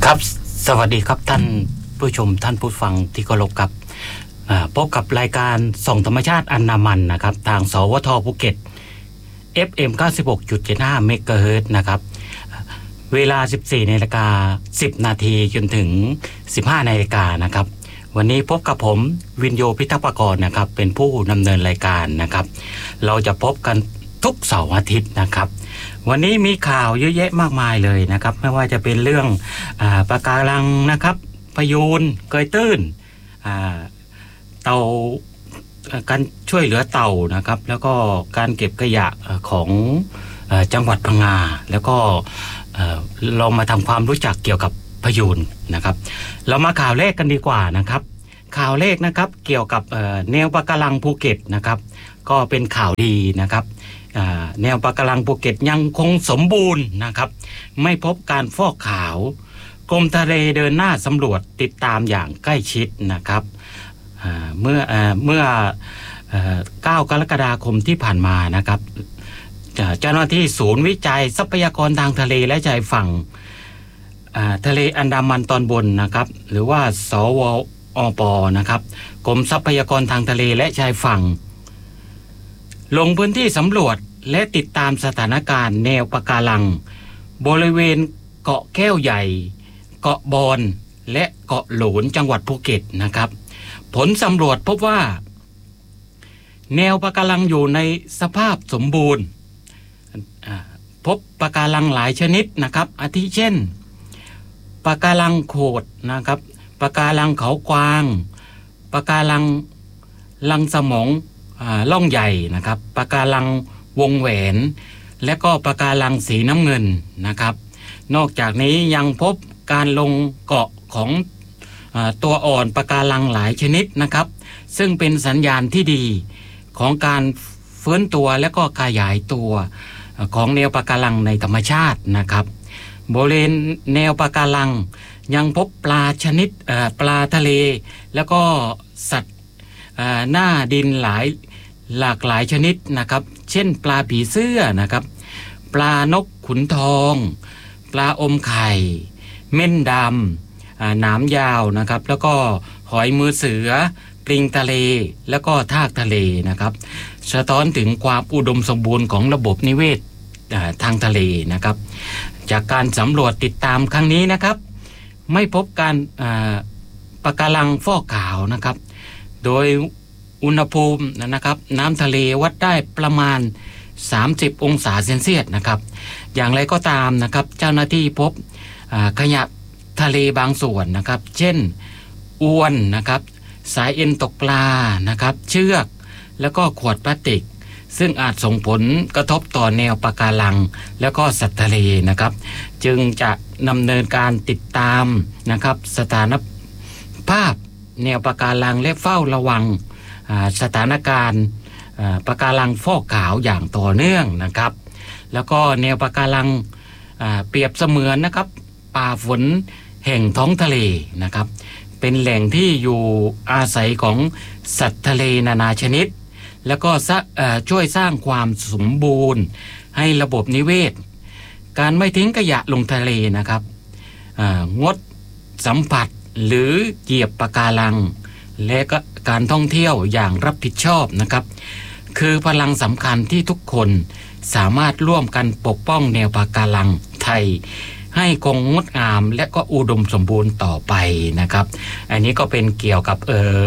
ครับสวัสดีครับท่านผู้ชมท่านผู้ฟังที่เคารพครับพบกับรายการส่องธรรมชาติอันดามันนะครับทางสวทภูเก็ต FM 96.75 เมกะเฮิรตซ์นะครับเวลา 14:10 น.จนถึง 15:00 น.นะครับวันนี้พบกับผมวินโยพิทักษ์ประกรณ์นะครับเป็นผู้ดำเนินรายการนะครับเราจะพบกันทุกเสาร์อาทิตย์นะครับวันนี้มีข่าวเยอะแยะมากมายเลยนะครับไม่ว่าจะเป็นเรื่องปะการังนะครับพยูนเกยตื้นเต่าการช่วยเหลือเต่านะครับแล้วก็การเก็บขยะของจังหวัดพังงาแล้วก็เรามาทำความรู้จักเกี่ยวกับพยูนนะครับเรามาข่าวแรกกันดีกว่านะครับข่าวแรกนะครับเกี่ยวกับแนวปะการังภูเก็ตนะครับก็เป็นข่าวดีนะครับแนวปะการังภูเก็ตยังคงสมบูรณ์นะครับไม่พบการฟอกขาวกรมทะเลเดินหน้าสำรวจติดตามอย่างใกล้ชิดนะครับเมื่อ9 กรกฎาคมที่ผ่านมานะครับเจ้าหน้าที่ศูนย์วิจัยทรัพยากรทางทะเลและชายฝั่งทะเลอันดามันตอนบนนะครับหรือว่าสวอปนะครับกรมทรัพยากรทางทะเลและชายฝั่งลงพื้นที่สำรวจและติดตามสถานการณ์แนวปะการังบริเวณเกาะแก้วใหญ่เกาะบอนและเกาะโหลนจังหวัดภูเก็ตนะครับผลสำรวจพบว่าแนวปะการังอยู่ในสภาพสมบูรณ์พบปะการังหลายชนิดนะครับอาทิเช่นปะการังโขดนะครับปะการังเขากวางปะการังลังสมองล่องใหญ่นะครับปะการังวงแหวนและก็ปะการังสีน้ำเงินนะครับนอกจากนี้ยังพบการลงเกาะของตัวอ่อนปะการังหลายชนิดนะครับซึ่งเป็นสัญญาณที่ดีของการฟื้นตัวและก็ขยายตัวของแนวปะการังในธรรมชาตินะครับบริเวณแนวปะการังยังพบปลาชนิดปลาทะเลแล้วก็สัตว์หน้าดินหลากหลายชนิดนะครับเช่นปลาผีเสื้อนะครับปลานกขุนทองปลาอมไข่เม่นดำหนามยาวนะครับแล้วก็หอยมือเสือปลิงทะเลแล้วก็ทากทะเลนะครับสะท้อนถึงความอุดมสมบูรณ์ของระบบนิเวศทางทะเลนะครับจากการสำรวจติดตามครั้งนี้นะครับไม่พบการปะการังฟอกขาวนะครับโดยอุณหภูมินะครับน้ำทะเลวัดได้ประมาณ30 องศาเซนเซียสนะครับอย่างไรก็ตามนะครับเจ้าหน้าที่พบขยะทะเลบางส่วนนะครับเช่นอวนนะครับสายเอ็นตกปลานะครับเชือกแล้วก็ขวดพลาสติกซึ่งอาจส่งผลกระทบต่อแนวปะการังแล้วก็สัตว์ทะเลนะครับจึงจะดำเนินการติดตามนะครับสถานภาพแนวปะการังและเฝ้าระวังสถานการณ์ปะการังฟอกขาวอย่างต่อเนื่องนะครับแล้วก็แนวปะการังเปรียบเสมือนนะครับป่าฝนแห่งท้องทะเลนะครับเป็นแหล่งที่อยู่อาศัยของสัตว์ทะเลนานาชนิดแล้วก็ช่วยสร้างความสมบูรณ์ให้ระบบนิเวศการไม่ทิ้งขยะลงทะเลนะครับงดสัมผัสหรือเหยียบปะการังและก็การท่องเที่ยวอย่างรับผิดชอบนะครับคือพลังสำคัญที่ทุกคนสามารถร่วมกันปกป้องแนวปะการังไทยให้คงงดงามและก็อุดมสมบูรณ์ต่อไปนะครับอันนี้ก็เป็นเกี่ยวกับ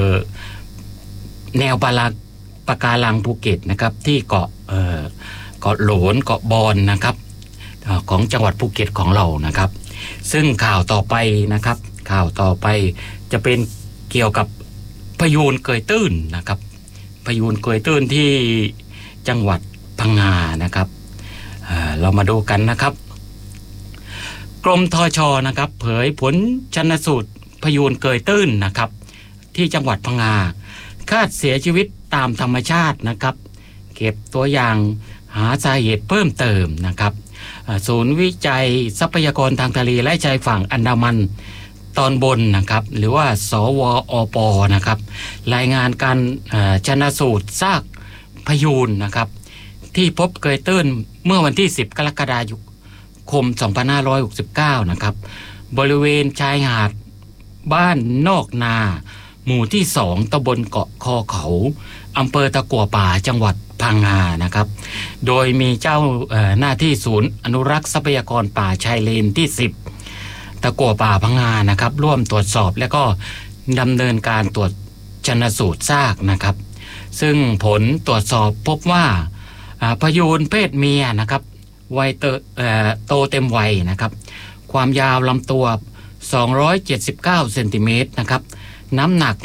แนวปะการังภูเก็ตนะครับที่เกาะโหลนเกาะบอนนะครับของจังหวัดภูเก็ตของเรานะครับซึ่งข่าวต่อไปนะครับข่าวต่อไปจะเป็นเกี่ยวกับพยูนเกยตื้นนะครับพยูนเกยตื้นที่จังหวัดพังงานะครับเรามาดูกันนะครับกรมทช.นะครับเผยผลชันสูตรพยูนเกยตื้นนะครับที่จังหวัดพังงาคาดเสียชีวิตตามธรรมชาตินะครับเก็บตัวอย่างหาสาเหตุเพิ่มเติมนะครับศูนย์วิจัยทรัพยากรทางทะเลและชายฝั่งอันดามันตอนบนนะครับหรือว่าสวอปนะครับรายงานการชันสูตรซากพยูนนะครับที่พบเกยตื้นเมื่อวันที่10 กรกฎาคม 2569นะครับบริเวณชายหาดบ้านนอกนาหมู่ที่2ตำบลเกาะคอเขาอำเภอตะกั่วป่าจังหวัดพังงานะครับโดยมีเจ้าหน้าที่ศูนย์อนุรักษ์ทรัพยากรป่าชายเลนที่10ตะกั่วป่าพังงานะครับร่วมตรวจสอบและก็ดำเนินการตรวจชันสูตรซากนะครับซึ่งผลตรวจสอบพบว่าพยูนเพศเมียนะครับวัยโตเต็มวัยนะครับความยาวลำตัว279เซนติเมตรนะครับน้ำหนัก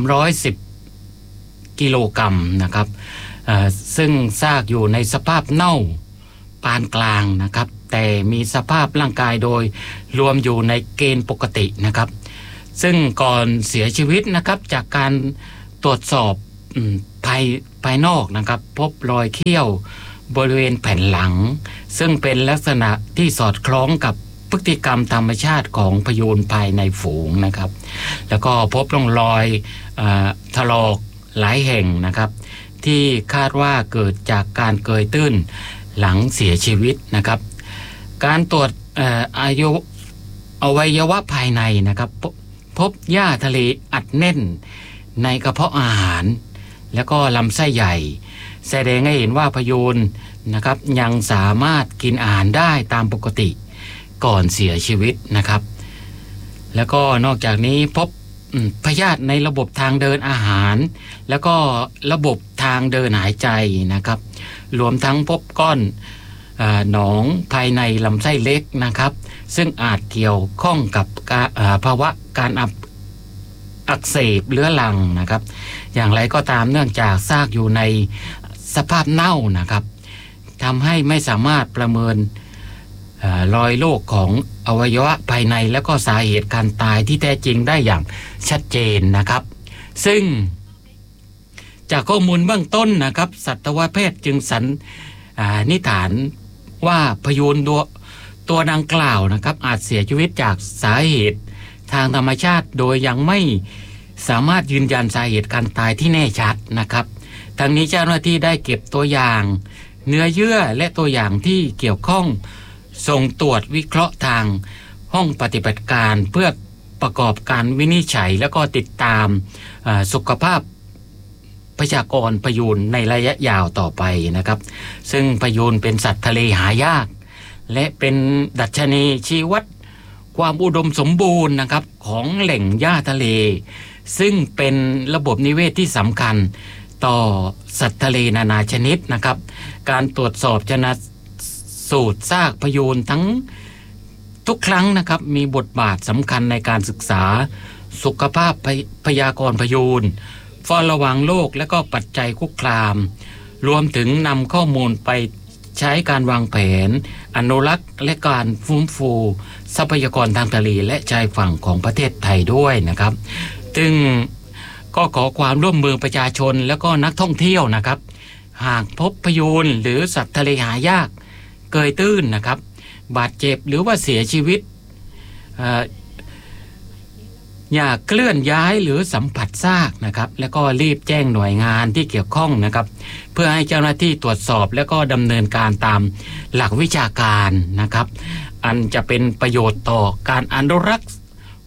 310กิโลกรัมนะครับซึ่งซากอยู่ในสภาพเน่าปานกลางนะครับแต่มีสภาพร่างกายโดยรวมอยู่ในเกณฑ์ปกตินะครับซึ่งก่อนเสียชีวิตนะครับจากการตรวจสอบภายนอกนะครับพบรอยเขี้ยวบริเวณแผ่นหลังซึ่งเป็นลักษณะที่สอดคล้องกับพฤติกรรมธรรมชาติของพยูนภายในฝูงนะครับแล้วก็พบร่องรอยถลอกหลายแห่งนะครับที่คาดว่าเกิดจากการเกยตื้นหลังเสียชีวิตนะครับการตรวจอวัยวะภายในนะครับพบหญ้าทะเลอัดแน่นในกระเพาะอาหารแล้วก็ลำไส้ใหญ่แสดงให้เห็นว่าพยูนนะครับยังสามารถกินอาหารได้ตามปกติก่อนเสียชีวิตนะครับแล้วก็นอกจากนี้พบพยาธิในระบบทางเดินอาหารแล้วก็ระบบทางเดินหายใจนะครับรวมทั้งพบก้อนหนองภายในลำไส้เล็กนะครับซึ่งอาจเกี่ยวข้องกับภาวะการอักเสบเรื้อรังนะครับอย่างไรก็ตามเนื่องจากซากอยู่ในสภาพเน่านะครับทำให้ไม่สามารถประเมินรอยโรคของอวัยวะภายในและก็สาเหตุการตายที่แท้จริงได้อย่างชัดเจนนะครับซึ่งจากข้อมูลเบื้องต้นนะครับสัตวแพทย์จึงสันนิษฐานว่าพยูนตัวดังกล่าวนะครับอาจเสียชีวิตจากสาเหตุทางธรรมชาติโดยยังไม่สามารถยืนยันสาเหตุการตายที่แน่ชัดนะครับทั้งนี้เจ้าหน้าที่ได้เก็บตัวอย่างเนื้อเยื่อและตัวอย่างที่เกี่ยวข้องส่งตรวจวิเคราะห์ทางห้องปฏิบัติการเพื่อประกอบการวินิจฉัยแล้วก็ติดตามสุขภาพประชากรพยูนในระยะยาวต่อไปนะครับซึ่งพยูนเป็นสัตว์ทะเลหายากและเป็นดัชนีชี้วัดความอุดมสมบูรณ์นะครับของแหล่งหญ้าทะเลซึ่งเป็นระบบนิเวศที่สำคัญต่อสัตว์ทะเลนานาชนิดนะครับการตรวจสอบชันสูตรซากพยูนทั้งทุกครั้งนะครับมีบทบาทสำคัญในการศึกษาสุขภาพพยากรณ์พยูนเฝ้าระวังโรคและก็ปัจจัยคุกคามรวมถึงนำข้อมูลไปใช้การวางแผนอนุรักษ์และการฟื้นฟูทรัพยากรทางทะเลและชายฝั่งของประเทศไทยด้วยนะครับซึ่งก็ขอความร่วมมือประชาชนและก็นักท่องเที่ยวนะครับหากพบพยูนหรือสัตว์ทะเลหายากเกยตื้นนะครับบาดเจ็บหรือว่าเสียชีวิตอย่าเคลื่อนย้ายหรือสัมผัสซากนะครับแล้วก็รีบแจ้งหน่วยงานที่เกี่ยวข้องนะครับเพื่อให้เจ้าหน้าที่ตรวจสอบแล้วก็ดำเนินการตามหลักวิชาการนะครับอันจะเป็นประโยชน์ต่อการอนุรักษ์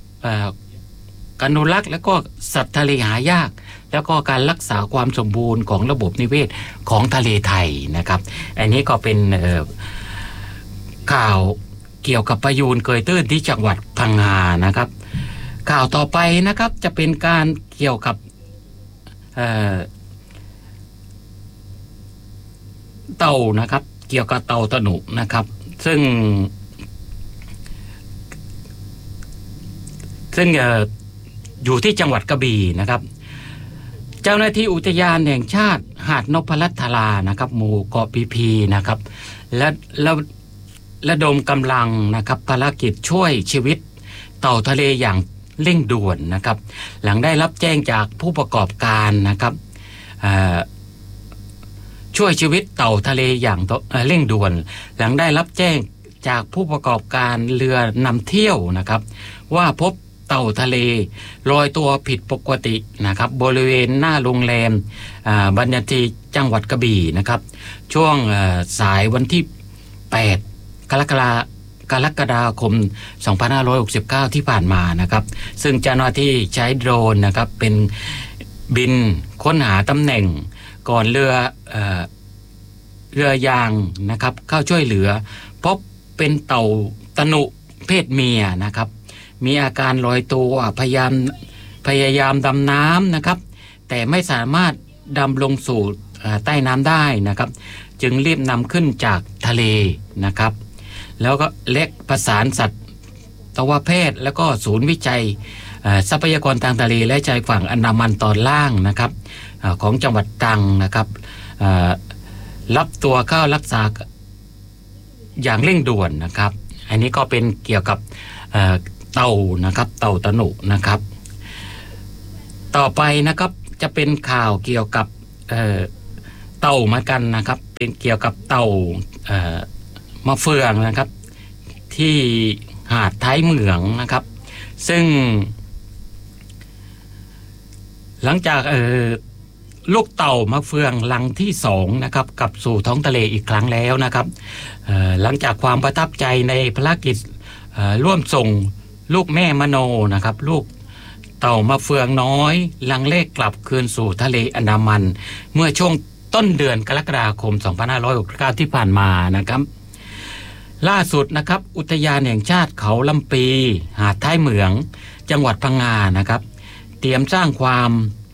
แล้วก็สัตว์ทะเลหายากแล้วก็การรักษาความสมบูรณ์ของระบบนิเวศของทะเลไทยนะครับอันนี้ก็เป็นข่าวเกี่ยวกับพยูนเกยตื้นที่จังหวัดพังงานะครับข่าวต่อไปนะครับจะเป็นการเกี่ยวกับเต่านะครับเกี่ยวกับเต่าตะหนุนะครับซึ่งอยู่ที่จังหวัดกระบี่นะครับเจ้าหน้าที่อุทยานแห่งชาติหาดนพรัตนานะครับหมู่เกาะพีนะครับและระดมกำลังนะครับภารกิจช่วยชีวิตเต่าทะเลอย่างเร่งด่วนนะครับหลังได้รับแจ้งจากผู้ประกอบการนะครับช่วยชีวิตเต่าทะเลอย่างเร่งด่วนหลังได้รับแจ้งจากผู้ประกอบการเรือนำเที่ยวนะครับว่าพบเต่าทะเลลอยตัวผิดปกตินะครับบริเวณหน้าโรงแรมบรรยทีจังหวัดกระบี่นะครับช่วงสายวันที่8กรกฎากรกฎาคม 2569 ที่ผ่านมานะครับซึ่งเจ้าหน้าที่ใช้โดรนนะครับเป็นบินค้นหาตำแหน่งก่อนเรือยางนะครับเข้าช่วยเหลือพบเป็นเต่าตะหนุเพศเมียนะครับมีอาการลอยตัวพยายามดำน้ำนะครับแต่ไม่สามารถดำลงสู่ใต้น้ำได้นะครับจึงรีบนำขึ้นจากทะเลนะครับแล้วก็เล็กประสานสัตวแพทย์แล้วก็ศูนย์วิจัยทรัพยากรทางทะเลและชายฝั่งอันดามันตอนล่างนะครับของจังหวัดตรังนะครับรับตัวเข้ารักษาอย่างเร่งด่วนนะครับอันนี้ก็เป็นเกี่ยวกับเต่านะครับเต่าตะหนุนะครับต่อไปนะครับจะเป็นข่าวเกี่ยวกับเต่าเหมือนกันนะครับเป็นเกี่ยวกับเต่ามะเฟืองนะครับที่หาดท้ายเหมืองนะครับซึ่งหลังจากลูกเต่ามะเฟืองลังที่2นะครับกลับสู่ท้องทะเลอีกครั้งแล้วนะครับหลังจากความประทับใจในภารกิจร่วมส่งลูกแม่มโนนะครับลูกเต่ามะเฟืองน้อยลังเลขกลับคืนสู่ทะเลอันดามันเมื่อช่วงต้นเดือนกรกฎาคม 2569 ที่ผ่านมานะครับล่าสุดนะครับอุทยานแห่งชาติเขาลำปีหาดท้ายเหมืองจังหวัดพังงานะครับเตรียมสร้างความ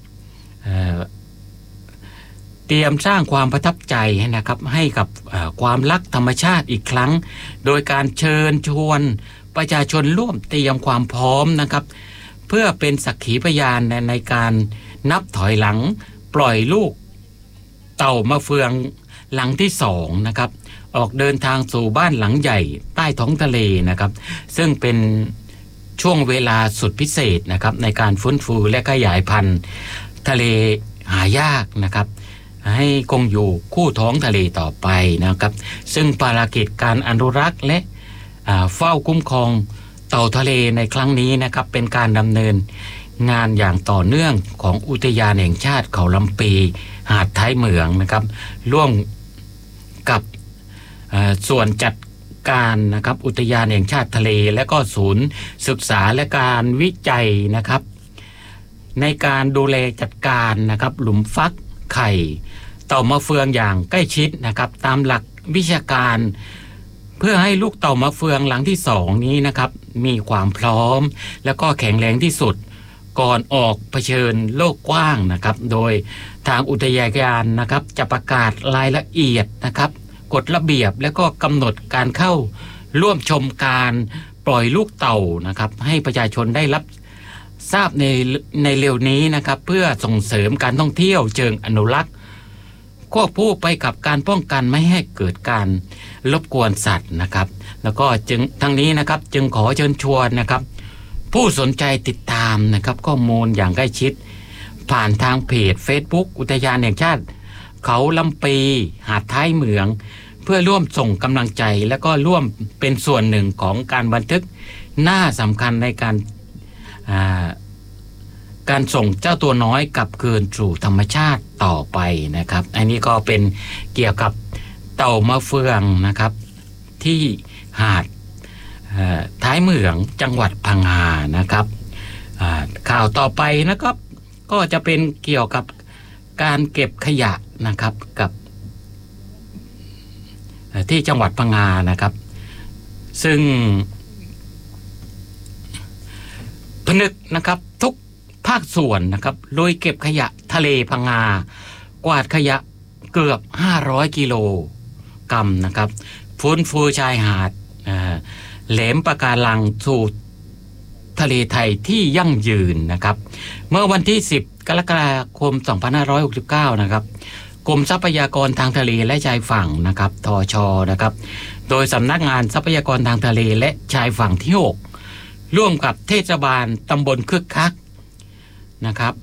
ประทับใจนะครับให้กับความรักธรรมชาติอีกครั้งโดยการเชิญชวนประชาชนร่วมเตรียมความพร้อมนะครับเพื่อเป็นสักขีพยานในการนับถอยหลังปล่อยลูกเต่ามะเฟืองหลังที่2นะครับออกเดินทางสู่บ้านหลังใหญ่ใต้ท้องทะเลนะครับซึ่งเป็นช่วงเวลาสุดพิเศษนะครับในการฟื้นฟูและขยายพันธุ์ทะเลหายากนะครับให้คงอยู่คู่ท้องทะเลต่อไปนะครับซึ่งภารกิจการอนุรักษ์และเฝ้าคุ้มครองเต่าทะเลในครั้งนี้นะครับเป็นการดำเนินงานอย่างต่อเนื่องของอุทยานแห่งชาติเขาลำปีหาดท้ายเหมืองนะครับร่วมกับส่วนจัดการนะครับอุทยานแห่งชาติทะเลและก็ศูนย์ศึกษาและการวิจัยนะครับในการดูแลจัดการนะครับหลุมฟักไข่เต่ามะเฟืองอย่างใกล้ชิดนะครับตามหลักวิชาการเพื่อให้ลูกเต่ามะเฟืองหลังที่2นี้นะครับมีความพร้อมแล้วก็แข็งแรงที่สุดก่อนออกเผชิญโลกกว้างนะครับโดยทางอุทยานนะครับจะประกาศรายละเอียดนะครับกฎระเบียบและก็กำหนดการเข้าร่วมชมการปล่อยลูกเต่านะครับให้ประชาชนได้รับทราบในเร็วนี้นะครับเพื่อส่งเสริมการท่องเที่ยวเชิงอนุรักษ์ควบคู่ไปกับการป้องกันไม่ให้เกิดการรบกวนสัตว์นะครับแล้วก็จึงทั้งนี้นะครับจึงขอเชิญชวนนะครับผู้สนใจติดตามนะครับข้อมูลอย่างใกล้ชิดผ่านทางเพจ Facebook อุทยานแห่งชาติเขาลำปีหาดท้ายเหมืองเพื่อร่วมส่งกำลังใจและก็ร่วมเป็นส่วนหนึ่งของการบันทึกหน้าสำคัญในการส่งเจ้าตัวน้อยกลับคืนสู่ธรรมชาติต่อไปนะครับอันนี้ก็เป็นเกี่ยวกับเต่ามะเฟืองนะครับที่หาดท้ายเหมืองจังหวัดพังงานะครับข่าวต่อไปนะครับก็จะเป็นเกี่ยวกับการเก็บขยะนะครับกับที่จังหวัดพังงานะครับซึ่งผนึกนะครับทุกภาคส่วนนะครับโดยเก็บขยะทะเลพังงากวาดขยะเกือบ500กิโลกรัมนะครับฟื้นฟูชายหาดแหลมปะการังสู่ทะเลไทยที่ยั่งยืนนะครับเมื่อวันที่10กรกฎาคม2569นะครับกรมทรัพยากรทางทะเลและชายฝั่งนะครับทช.นะครับโดยสำนักงานทรัพยากรทางทะเลและชายฝั่งที่6ร่วมกับเทศบาลตำบลคึกคักนะครับ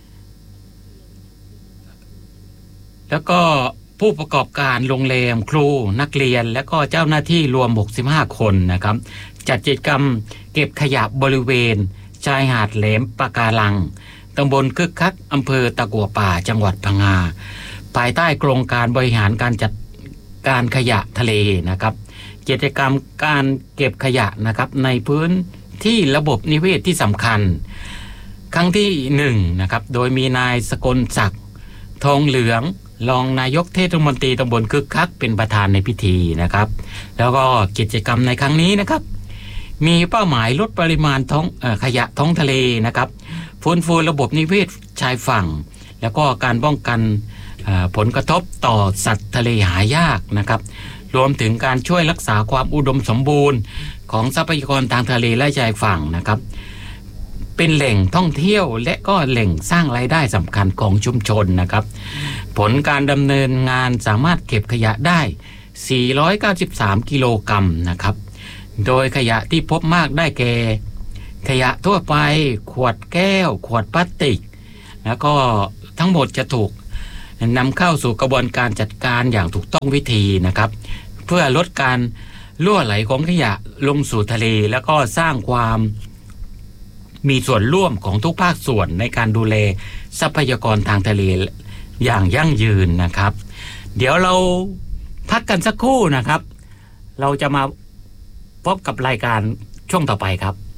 แล้วก็ผู้ประกอบการโรงแรมครูนักเรียนและก็เจ้าหน้าที่รวม65คนนะครับจัดกิจกรรมเก็บขยะบริเวณชายหาดแหลมปะการังตำบลคึกคักอำเภอตะกั่วป่าจังหวัดพังงาภายใต้โครงการบริหารการจัดการขยะทะเลนะครับกิจกรรมการเก็บขยะนะครับในพื้นที่ระบบนิเวศที่สำคัญครั้งที่1นะครับโดยมีนายสกลศักดิ์ทองเหลืองรองนายกเทศมนตรีตำบลคึกคักเป็นประธานในพิธีนะครับแล้วก็กิจกรรมในครั้งนี้นะครับมีเป้าหมายลดปริมาณขยะท้องทะเลนะครับฟื้นฟูระบบนิเวศชายฝั่งแล้วก็การป้องกันผลกระทบต่อสัตว์ทะเลหายากนะครับรวมถึงการช่วยรักษาความอุดมสมบูรณ์ของทรัพยากรทางทะเลและชายฝั่งนะครับเป็นแหล่งท่องเที่ยวและก็แหล่งสร้างรายได้สำคัญของชุมชนนะครับผลการดำเนินงานสามารถเก็บขยะได้493กิโลกรัมนะครับโดยขยะที่พบมากได้แก่ขยะทั่วไปขวดแก้วขวดพลาสติกแล้วก็ทั้งหมดจะถูกนำเข้าสู่กระบวนการจัดการอย่างถูกต้องวิธีนะครับเพื่อลดการรั่วไหลของขยะลงสู่ทะเลแล้วก็สร้างความมีส่วนร่วมของทุกภาคส่วนในการดูแลทรัพยากรทางทะเลอย่างยั่งยืนนะครับเดี๋ยวเราพักกันสักครู่นะครับเราจะมาพบกับรายการช่วงต่อไปครับ